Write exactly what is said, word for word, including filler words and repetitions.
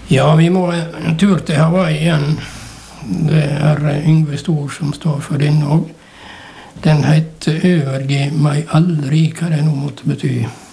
Ja, vi må en tur til Hawaii igjen. Det er Yngve Stor som står for den også. Den heter «Overgi meg aldri», hva det nå måtte bety.